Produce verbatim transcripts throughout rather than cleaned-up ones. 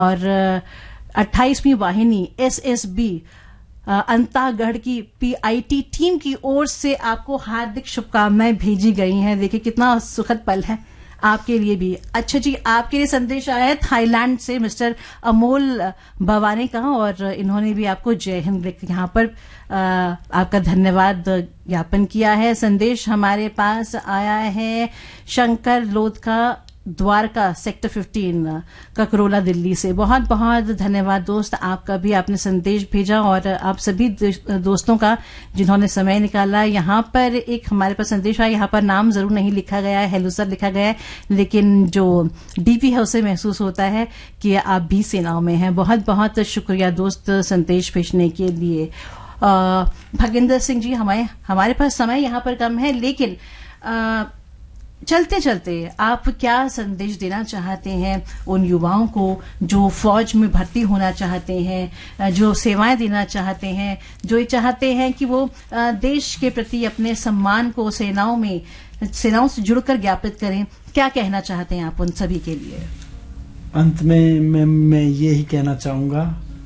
और अट्ठाईसवीं वाहिनी S S B Antagarh की पीआईटी टीम की ओर से आपको हार्दिक शुभकामनाएं भेजी गई हैं। देखिए कितना सुखद पल है आपके लिए भी। अच्छा जी, आपके लिए संदेश आया है थाईलैंड से मिस्टर अमोल भवानी का, और इन्होंने भी आपको जय हिंद लिख यहाँ पर आ, आपका धन्यवाद ज्ञापन किया है। संदेश हमारे पास आया है शंकर लोधका द्वारका सेक्टर पंद्रह ककरोला दिल्ली से। बहुत बहुत धन्यवाद दोस्त, आपका भी आपने संदेश भेजा, और आप सभी दोस्तों का जिन्होंने समय निकाला। यहाँ पर एक हमारे पास संदेश आया, यहाँ पर नाम जरूर नहीं लिखा गया है, हेलो सर लिखा गया है, लेकिन जो डीपी है उसे महसूस होता है कि आप भी सेनाओं में हैं। बहुत बहुत शुक्रिया दोस्त संदेश भेजने के लिए। भागेंद्र सिंह जी, हमारे हमारे पास समय यहाँ पर कम है, लेकिन आ, चलते चलते आप क्या संदेश देना चाहते हैं उन युवाओं को जो फौज में भर्ती होना चाहते हैं, जो सेवाएं देना चाहते हैं, जो ये चाहते हैं कि वो देश के प्रति अपने सम्मान को सेनाओं में सेनाओं से जुड़कर ज्ञापित करें? क्या कहना चाहते हैं आप उन सभी के लिए? अंत में मैं, मैं यही कहना चाहूंगा,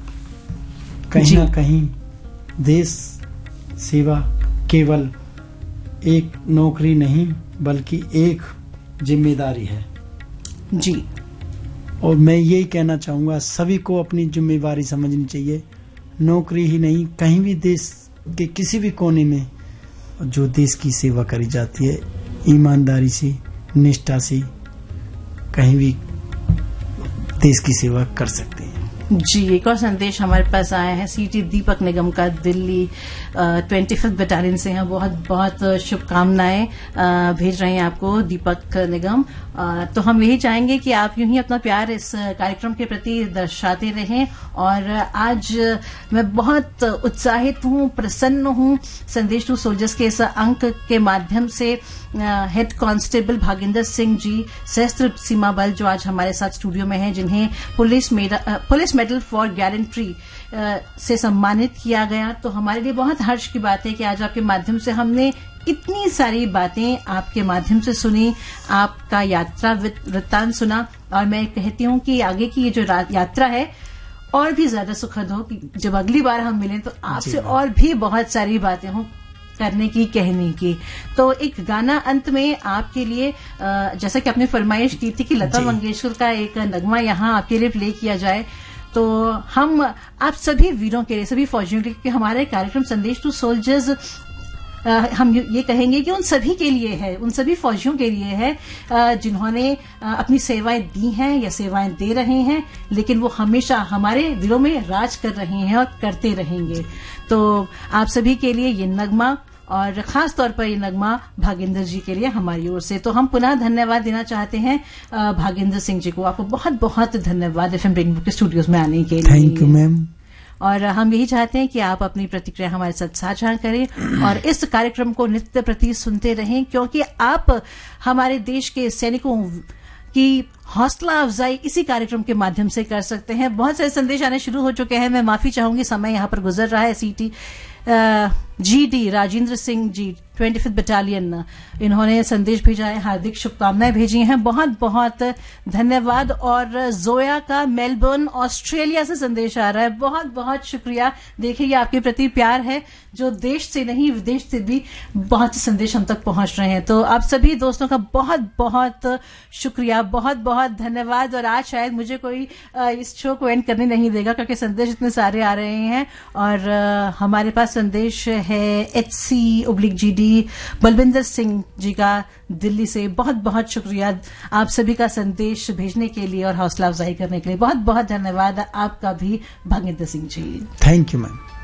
कहीं ना कहीं देश सेवा केवल एक नौकरी नहीं बल्कि एक जिम्मेदारी है जी। और मैं यही कहना चाहूंगा सभी को अपनी जिम्मेदारी समझनी चाहिए। नौकरी ही नहीं, कहीं भी देश के किसी भी कोने में जो देश की सेवा करी जाती है ईमानदारी से, निष्ठा से, कहीं भी देश की सेवा कर सकते हैं जी। एक और संदेश हमारे पास आया है सीटी दीपक निगम का, दिल्ली ट्वेंटी फिफ्थ बटालियन से हैं। बहुत बहुत शुभकामनाएं भेज रहे हैं आपको दीपक निगम। आ, तो हम यही चाहेंगे कि आप यूं ही अपना प्यार इस कार्यक्रम के प्रति दर्शाते रहें। और आज मैं बहुत उत्साहित हूं, प्रसन्न हूं संदेश टू सोल्जर्स के इस अंक के माध्यम से हेड कांस्टेबल भागेंद्र सिंह जी सशस्त्र सीमा बल जो आज हमारे साथ स्टूडियो में हैं, जिन्हें police medal police medal for gallantry से सम्मानित किया गया। तो हमारे लिए बहुत हर्ष की बात है कि आज आपके माध्यम से हमने इतनी सारी बातें आपके माध्यम से सुनी, आपका यात्रा वृत्तांत सुना। और मैं कहती हूँ कि आगे की ये जो यात्रा है और भी ज्यादा सुखद हो, कि जब अगली बार हम मिलें तो आपसे और भी बहुत सारी बातें हों करने की, कहने की। तो एक गाना अंत में आपके लिए, जैसा कि आपने फरमाइश की थी कि लता मंगेशकर का एक नगमा यहाँ आपके लिए प्ले किया जाए, तो हम आप सभी वीरों के लिए, सभी फौजियों के लिए, कि हमारे कार्यक्रम संदेश टू सोल्जर्स हम ये कहेंगे कि उन सभी के लिए है, उन सभी फौजियों के लिए है जिन्होंने अपनी सेवाएं दी हैं या सेवाएं दे रहे हैं, लेकिन वो हमेशा हमारे दिलों में राज कर रहे हैं और करते रहेंगे। तो आप सभी के लिए ये नगमा, और खास तौर पर ये नगमा भागेंद्र जी के लिए हमारी ओर से। तो हम पुनः धन्यवाद देना चाहते हैं भागेंद्र सिंह जी को। आपको बहुत बहुत धन्यवाद एफएम रेनबो के स्टूडियोज में आने के लिए। Thank you ma'am. और हम यही चाहते हैं कि आप अपनी प्रतिक्रिया हमारे साथ साझा करें और इस कार्यक्रम को नित्य प्रति सुनते रहें, क्योंकि आप हमारे देश के सैनिकों की हौसला अफजाई इसी कार्यक्रम के माध्यम से कर सकते हैं। बहुत सारे संदेश आने शुरू हो चुके हैं, मैं माफी चाहूंगी, समय यहाँ पर गुजर रहा है। सीटी G D Rajendra Singh G twenty fifth battalion, इन्होंने संदेश भेजा है, हार्दिक शुभकामनाएं भेजी हैं, बहुत बहुत धन्यवाद। और जोया का मेलबर्न ऑस्ट्रेलिया से संदेश आ रहा है, बहुत बहुत शुक्रिया। देखिए ये आपके प्रति प्यार है जो देश से नहीं विदेश से भी बहुत संदेश हम तक पहुंच रहे हैं। तो आप सभी दोस्तों का बहुत बहुत शुक्रिया, बहुत बहुत धन्यवाद। और आज शायद मुझे कोई इस शो को एंड करने नहीं देगा, क्योंकि संदेश इतने सारे आ रहे हैं। और हमारे पास संदेश है H C oblique G D Balwinder Singh ji का दिल्ली से। बहुत बहुत शुक्रिया आप सभी का संदेश भेजने के लिए और हौसला अफजाई करने के लिए। बहुत बहुत धन्यवाद आपका भी Bhagendra Singh ji. Thank you ma'am.